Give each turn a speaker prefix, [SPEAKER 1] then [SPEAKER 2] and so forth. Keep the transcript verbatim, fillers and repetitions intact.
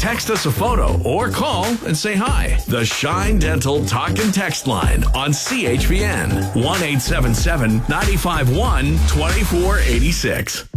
[SPEAKER 1] Text us a photo or call and say hi. The Shine Dental Talk and Text line on C H P N one eight seven seven, nine five one, two four eight six.